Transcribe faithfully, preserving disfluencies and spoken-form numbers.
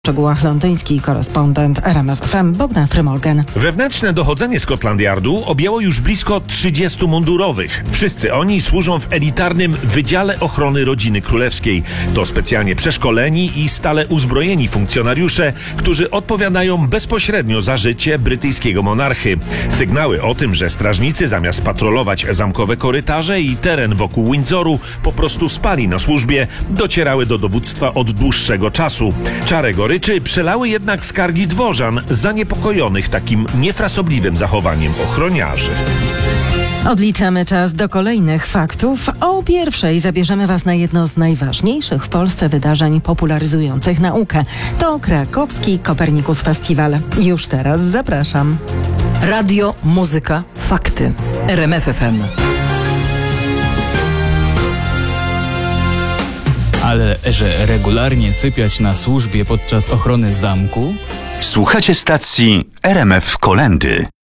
W szczegółach londyński korespondent R M F F M Bogdan Frymorgan. Wewnętrzne dochodzenie Scotland Yardu objęło już blisko trzydziestu mundurowych. Wszyscy oni służą w elitarnym Wydziale Ochrony Rodziny Królewskiej. To specjalnie przeszkoleni i stale uzbrojeni funkcjonariusze, którzy odpowiadają bezpośrednio za życie brytyjskiego monarchy. Sygnały o tym, że strażnicy zamiast patrolować zamkowe korytarze i teren wokół Windsoru po prostu spali na służbie, docierały do dowództwa od dłuższego czasu. Czarę goryczy przelały jednak skargi dworzan zaniepokojonych takim niefrasobliwym zachowaniem ochroniarzy. Odliczamy czas do kolejnych faktów. O pierwszej zabierzemy Was na jedno z najważniejszych w Polsce wydarzeń popularyzujących naukę. To krakowski Copernicus Festival. Już teraz zapraszam. Radio, muzyka, fakty. R M F F M. Ale że regularnie sypiać na służbie podczas ochrony zamku? Słuchacie stacji R M F Kolendy.